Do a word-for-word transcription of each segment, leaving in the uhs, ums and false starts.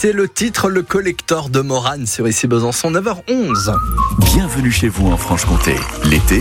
C'était le titre Le Collector de Morane sur Ici Besançon, neuf heures onze. Bienvenue chez vous en Franche-Comté. L'été,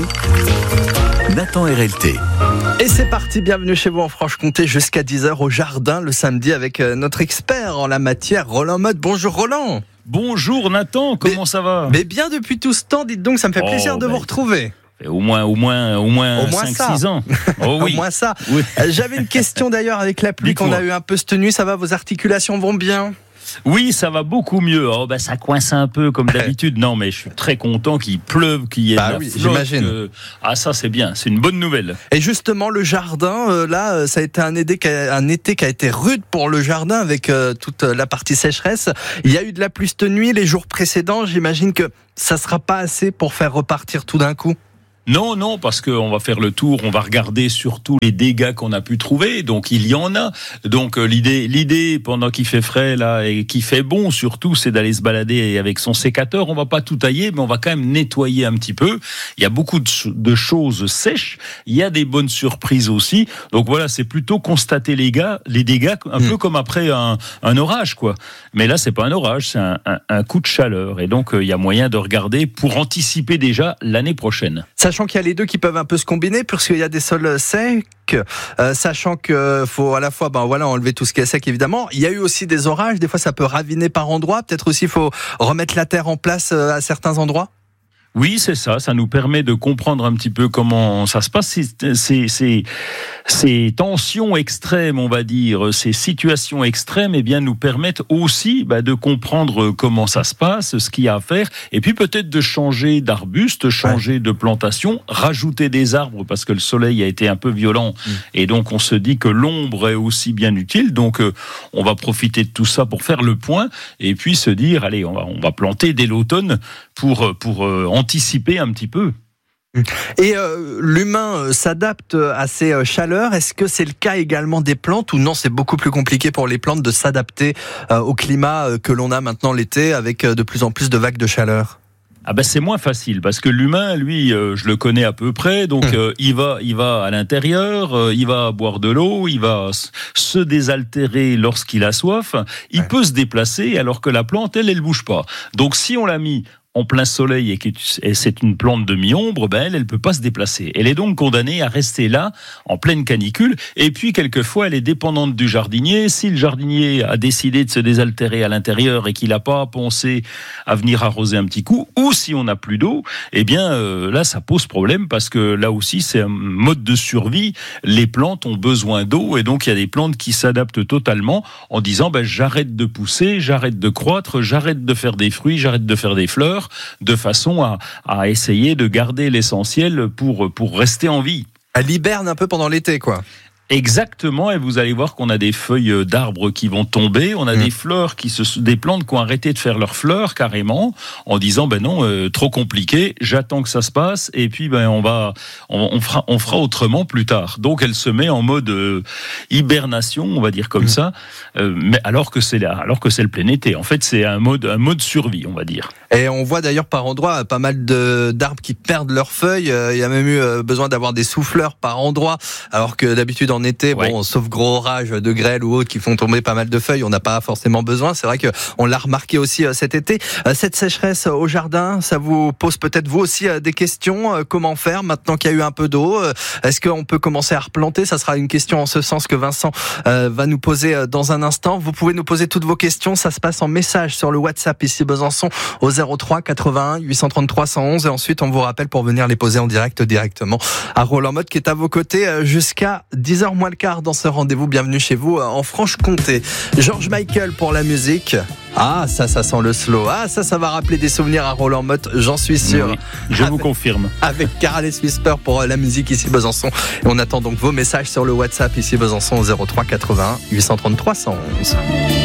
Nathan R L T. Et c'est parti, bienvenue chez vous en Franche-Comté jusqu'à dix heures au jardin le samedi avec notre expert en la matière, Roland Motte. Bonjour Roland. Bonjour Nathan, comment mais, ça va? Mais bien depuis tout ce temps, dites donc, ça me fait plaisir oh, de ben, vous retrouver. Au moins, au moins, au moins, au moins cinq six ans. Oh, oui. Au moins ça. Oui. J'avais une question d'ailleurs avec la pluie qu'on a eu un peu cette nuit. Ça va, vos articulations vont bien? Oui, ça va beaucoup mieux. Oh, bah, ça coince un peu comme d'habitude. Non, mais je suis très content qu'il pleuve, qu'il y ait bah de la oui, flotte. J'imagine. Euh... Ah, ça, c'est bien. C'est une bonne nouvelle. Et justement, le jardin, euh, là, ça a été un été, qui a, un été qui a été rude pour le jardin avec euh, toute la partie sécheresse. Il y a eu de la pluie cette nuit. Les jours précédents, j'imagine que ça sera pas assez pour faire repartir tout d'un coup. Non, non, parce qu'on va faire le tour, on va regarder surtout les dégâts qu'on a pu trouver, donc il y en a. Donc euh, l'idée, l'idée pendant qu'il fait frais là et qu'il fait bon surtout, c'est d'aller se balader avec son sécateur. On va pas tout tailler, mais on va quand même nettoyer un petit peu. Il y a beaucoup de, de choses sèches, il y a des bonnes surprises aussi. Donc voilà, c'est plutôt constater les, gars, les dégâts, un mmh. peu comme après un, un orage, quoi. Mais là, c'est pas un orage, c'est un, un, un coup de chaleur. Et donc euh, il y a moyen de regarder pour anticiper déjà l'année prochaine. Ça Sachant qu'il y a les deux qui peuvent un peu se combiner, puisqu'il y a des sols secs, euh, sachant qu'il faut à la fois ben voilà, enlever tout ce qui est sec évidemment. Il y a eu aussi des orages, des fois ça peut raviner par endroits, peut-être aussi il faut remettre la terre en place à certains endroits. Oui, c'est ça. Ça nous permet de comprendre un petit peu comment ça se passe. Ces, ces, ces, ces tensions extrêmes, on va dire, ces situations extrêmes, eh bien, nous permettent aussi bah, de comprendre comment ça se passe, ce qu'il y a à faire, et puis peut-être de changer d'arbuste, changer ouais. de plantation, rajouter des arbres parce que le soleil a été un peu violent, mmh. et donc on se dit que l'ombre est aussi bien utile. Donc, euh, on va profiter de tout ça pour faire le point, et puis se dire, allez, on va, on va planter dès l'automne pour pour euh, anticiper un petit peu. Et euh, l'humain s'adapte à ces chaleurs. Est-ce que c'est le cas également des plantes ou non, c'est beaucoup plus compliqué pour les plantes de s'adapter euh, au climat que l'on a maintenant l'été avec de plus en plus de vagues de chaleur? Ah ben c'est moins facile parce que l'humain, lui, euh, je le connais à peu près, donc mmh. euh, il va, il va à l'intérieur, euh, il va boire de l'eau, il va se désaltérer lorsqu'il a soif. Il ouais. peut se déplacer alors que la plante, elle, elle bouge pas. Donc si on l'a mis en plein soleil et que c'est une plante de mi-ombre, ben elle, elle peut pas se déplacer. Elle est donc condamnée à rester là, en pleine canicule. Et puis, quelquefois, elle est dépendante du jardinier. Si le jardinier a décidé de se désaltérer à l'intérieur et qu'il n'a pas pensé à venir arroser un petit coup, ou si on n'a plus d'eau, eh bien, euh, là, ça pose problème parce que là aussi, c'est un mode de survie. Les plantes ont besoin d'eau et donc il y a des plantes qui s'adaptent totalement en disant, ben, j'arrête de pousser, j'arrête de croître, j'arrête de faire des fruits, j'arrête de faire des fleurs, de façon à, à essayer de garder l'essentiel pour, pour rester en vie. Elle hiberne un peu pendant l'été, quoi. Exactement, et vous allez voir qu'on a des feuilles d'arbres qui vont tomber, on a mmh. des fleurs qui se, des plantes qui ont arrêté de faire leurs fleurs carrément, en disant ben non, euh, trop compliqué, j'attends que ça se passe, et puis ben on va, on, on fera, on fera autrement plus tard. Donc elle se met en mode euh, hibernation, on va dire comme mmh. ça, euh, mais alors que c'est là, alors que c'est le plein été. En fait, c'est un mode, un mode survie, on va dire. Et on voit d'ailleurs par endroits pas mal de d'arbres qui perdent leurs feuilles. Il y a même eu besoin d'avoir des souffleurs par endroit, alors que d'habitude en été, ouais. bon, sauf gros orages de grêle ou autres qui font tomber pas mal de feuilles, on n'a pas forcément besoin. C'est vrai que on l'a remarqué aussi cet été. Cette sécheresse au jardin, ça vous pose peut-être vous aussi des questions. Comment faire maintenant qu'il y a eu un peu d'eau? Est-ce qu'on peut commencer à replanter? Ça sera une question en ce sens que Vincent va nous poser dans un instant. Vous pouvez nous poser toutes vos questions. Ça se passe en message sur le WhatsApp ici Besançon au zéro trois quatre-vingt-un huit cent trente-trois cent onze, et ensuite on vous rappelle pour venir les poser en direct directement à Roland Motte qui est à vos côtés jusqu'à dix heures moins le quart dans ce rendez-vous. Bienvenue chez vous en Franche-Comté. George Michael pour la musique. Ah, ça, ça sent le slow. Ah, ça, ça va rappeler des souvenirs à Roland Motte, j'en suis sûr. Oui, je avec, vous confirme. Avec Careless Whisper pour la musique ici Besançon. Et on attend donc vos messages sur le WhatsApp ici Besançon au zéro trois quatre-vingt-un huit cent trente-trois cent onze.